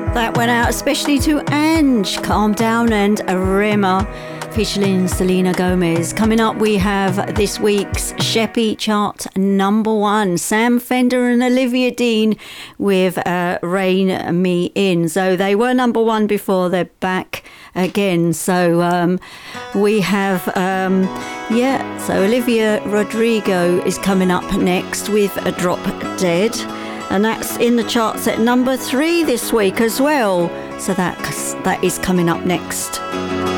That went out especially to Ange, Calm Down, and Rema, featuring Selena Gomez. Coming up, we have this week's Sheppy chart number 1, Sam Fender and Olivia Dean with Rein Me In. So they were number 1 before, they're back again. So we have, so Olivia Rodrigo is coming up next with A Drop Dead. And that's in the charts at number 3 this week as well. So that is coming up next.